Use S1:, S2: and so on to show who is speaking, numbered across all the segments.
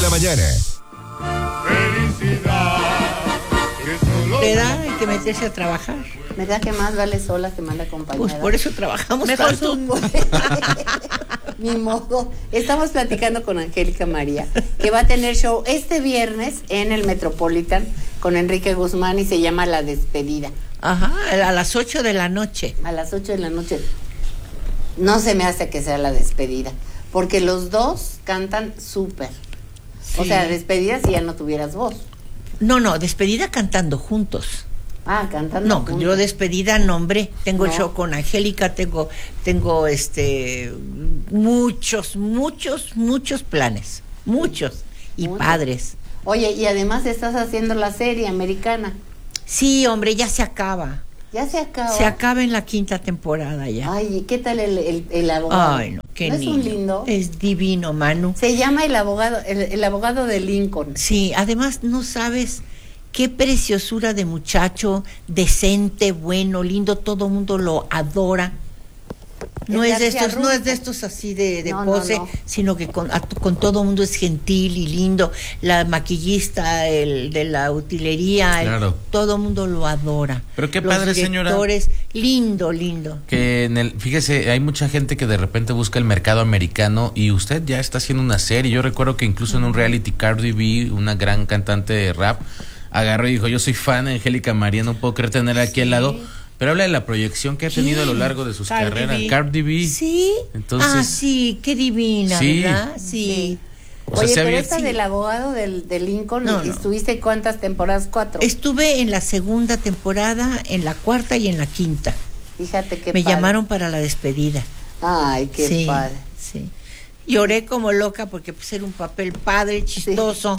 S1: la mañana.
S2: Le da, hay que meterse a trabajar.
S3: Me da que más vale sola que mal acompañada.
S2: Pues por eso trabajamos
S3: Mejor
S2: tanto.
S3: Ni modo. Estamos platicando con Angélica María, que va a tener show este viernes en el Metropolitan con Enrique Guzmán y se llama La Despedida.
S2: Ajá, a las 8 de la noche.
S3: A las 8 de la noche. No se me hace que sea La Despedida, porque los dos cantan súper. Sí. O sea, despedida si ya no tuvieras voz.
S2: No, despedida cantando juntos.
S3: Ah, cantando
S2: no,
S3: juntos.
S2: Yo despedida nombre, tengo el show con Angélica, tengo muchos planes, muchos y padres.
S3: Oye, y además estás haciendo la serie americana.
S2: Sí, hombre, ya se acaba.
S3: Ya se acaba.
S2: Se acaba en la 5ª temporada ya.
S3: Ay, ¿qué tal el abogado?
S2: Ay, no, qué
S3: ¿No
S2: niño.
S3: Es un lindo.
S2: Es divino, Manu.
S3: Se llama el abogado de Lincoln.
S2: Sí, además no sabes qué preciosura de muchacho, decente, bueno, lindo, todo mundo lo adora. No es de estos así de pose, sino que con todo mundo es gentil y lindo. La maquillista, de la utilería,
S4: claro.
S2: Todo mundo lo adora.
S4: Pero qué padre, señora.
S2: Lindo.
S4: Que fíjese, hay mucha gente que de repente busca el mercado americano y usted ya está haciendo una serie. Yo recuerdo que incluso en un reality Cardi B, una gran cantante de rap, agarró y dijo, yo soy fan de Angélica María, no puedo creer tenerla aquí al lado. Pero habla de la proyección que ha tenido a lo largo de sus carreras. Cardi B.
S2: Sí.
S4: Entonces,
S2: sí, qué divina, ¿verdad? Sí.
S3: Oye, pero esta del abogado de Lincoln, ¿estuviste cuántas temporadas? 4.
S2: Estuve en la 2ª temporada, en la 4ª y en la 5ª.
S3: Fíjate qué
S2: Me llamaron para la despedida.
S3: Ay, qué padre.
S2: Sí. Lloré como loca porque pues era un papel padre, chistoso,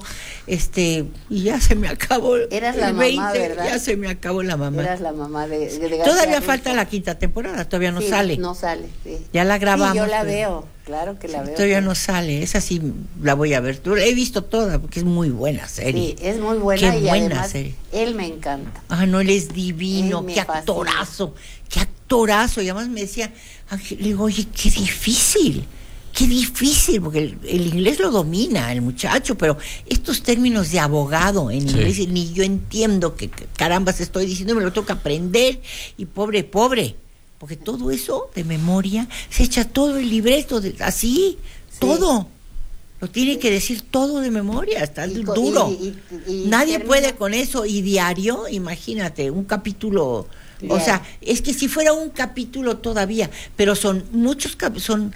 S2: y ya se me acabó.
S3: Eras la mamá, ¿verdad?
S2: Ya se me acabó la mamá.
S3: Eras la mamá de
S2: todavía falta la 5ª temporada, todavía no sale.
S3: No sale, sí.
S2: Ya la grabamos.
S3: Sí, yo la veo, claro que la veo.
S2: Todavía no sale, esa sí la voy a ver. He visto toda porque es muy buena serie.
S3: Sí, es muy buena.
S2: Qué
S3: y
S2: buena
S3: además,
S2: serie.
S3: Él me encanta.
S2: Ah, no, él es divino, qué actorazo. Y además me decía, Ángel, le digo, oye, qué difícil, porque el inglés lo domina el muchacho, pero estos términos de abogado en inglés ni yo entiendo qué carambas estoy diciendo, me lo tengo que aprender, y pobre, porque todo eso de memoria, se echa todo el libreto, todo. Lo tiene que decir todo de memoria, está duro. Nadie puede con eso, y diario, imagínate, un capítulo, o sea, es que si fuera un capítulo todavía, pero son muchos son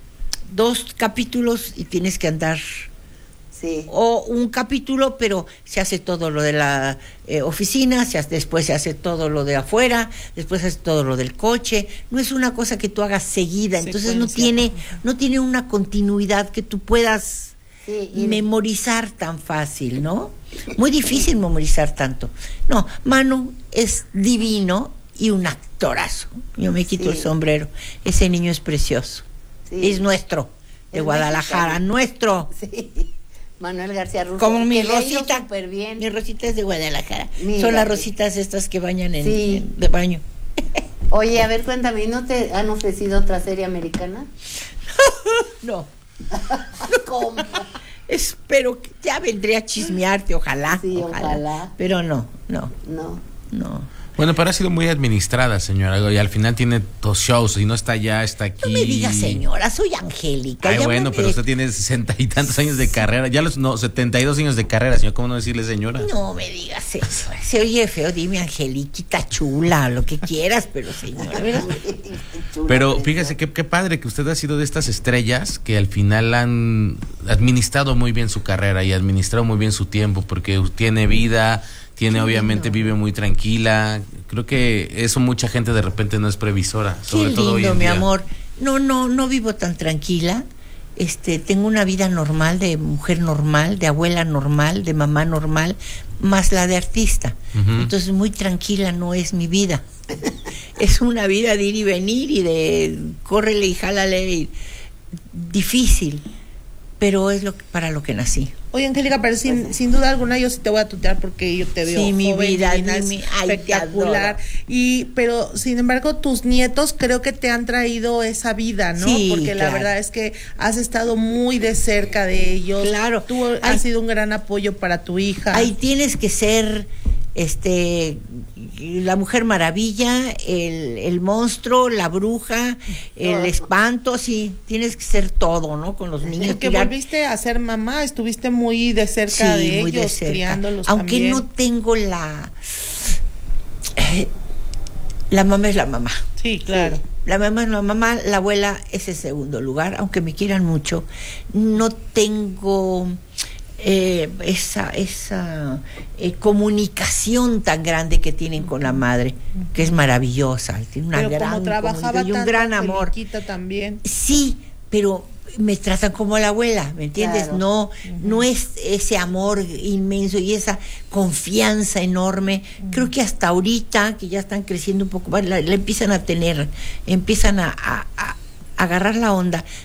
S2: 2 capítulos y tienes que andar.
S3: Sí.
S2: O un capítulo, pero se hace todo lo de la oficina, después se hace todo lo de afuera, después se hace todo lo del coche. No es una cosa que tú hagas seguida, entonces no tiene una continuidad que tú puedas memorizar tan fácil, ¿no? Muy difícil memorizar tanto. No, Manu es divino y un actorazo. Yo me quito el sombrero. Ese niño es precioso. Sí. Es nuestro, de Guadalajara, mexicano. Nuestro.
S3: Sí. Manuel García Russo.
S2: Como mi Rosita.
S3: Bien.
S2: Mi Rosita es de Guadalajara.
S3: Mira.
S2: Son las rositas estas que bañan de baño.
S3: Oye, a ver, cuéntame, ¿no te han ofrecido otra serie americana?
S2: No.
S3: ¿Cómo?
S2: Espero que ya vendré a chismearte, ojalá.
S3: Sí, ojalá.
S2: Pero no.
S4: Bueno, pero ha sido muy administrada, señora, y al final tiene 2 shows, y no está allá, está aquí.
S2: No me diga, señora, soy Angélica.
S4: Ay, bueno, pero usted tiene 60 y tantos años de carrera, 72 años de carrera, señor, ¿cómo no decirle señora?
S2: No me digas eso, se oye feo, dime Angeliquita chula, lo que quieras, pero señora, ¿verdad?
S4: Pero fíjese qué padre que usted ha sido de estas estrellas que al final han administrado muy bien su carrera y administrado muy bien su tiempo, porque tiene vida, obviamente vive muy tranquila. Creo que eso mucha gente de repente no es previsora, sobre todo hoy en
S2: mi
S4: día.
S2: Amor. No vivo tan tranquila. Tengo una vida normal, de mujer normal, de abuela normal, de mamá normal, más la de artista. Uh-huh. Entonces muy tranquila no es mi vida. Es una vida de ir y venir y de córrele y jálale, difícil. pero es para lo que nací.
S1: Oye, Angélica, pero sin duda alguna yo sí te voy a tutear porque yo te veo
S2: mi
S1: joven,
S2: vida,
S1: divina, espectacular. Pero sin embargo, tus nietos creo que te han traído esa vida, ¿no?
S2: Sí,
S1: porque la verdad es que has estado muy de cerca de ellos.
S2: Claro.
S1: Tú has sido un gran apoyo para tu hija.
S2: Ahí tienes que ser la Mujer Maravilla, el monstruo, la bruja, el espanto, sí, tienes que ser todo, ¿no? Con los niños.
S1: Porque volviste a ser mamá, estuviste muy de cerca de
S2: muy
S1: ellos,
S2: de cerca.
S1: criándolos
S2: aunque
S1: también.
S2: No tengo la mamá es la mamá.
S1: Sí, claro.
S2: Sí. La mamá es la mamá, la abuela es el segundo lugar, aunque me quieran mucho. No tengo esa comunicación tan grande que tienen con la madre, que es maravillosa, tiene una
S1: pero
S2: gran
S1: como trabajaba
S2: y un gran amor.
S1: Angeliquita también.
S2: Sí, pero me tratan como la abuela, ¿me entiendes?
S3: Claro.
S2: No es ese amor inmenso y esa confianza enorme. Creo que hasta ahorita, que ya están creciendo un poco más, la empiezan a tener, empiezan a agarrar la onda.